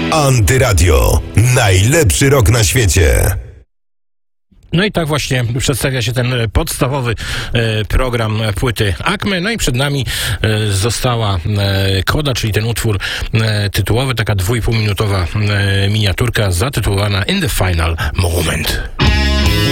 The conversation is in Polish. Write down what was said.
Antyradio. Najlepszy rok na świecie. No i tak właśnie przedstawia się ten podstawowy program płyty Acme. No i przed nami została Coda, czyli ten utwór tytułowy, taka 2,5-minutowa miniaturka zatytułowana In the Final Moment.